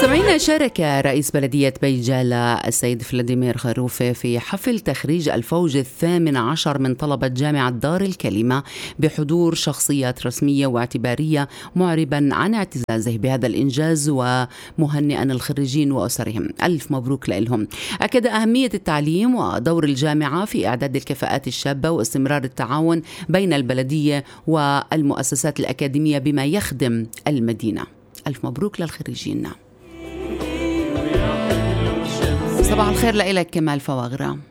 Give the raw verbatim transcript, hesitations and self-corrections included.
مستمعينا، شارك رئيس بلدية بيت جالة السيد فلاديمير خروفي في حفل تخريج الفوج الثامن عشر من طلبة جامعة دار الكلمة بحضور شخصيات رسمية واعتبارية، معربا عن اعتزازه بهذا الإنجاز ومهنئا الخريجين وأسرهم. ألف مبروك لهم. أكد أهمية التعليم ودور الجامعة في إعداد الكفاءات الشابة واستمرار التعاون بين البلدية والمؤسسات الأكاديمية بما يخدم المدينة. ألف مبروك للخريجين. صباح الخير لك كمال فواغرة.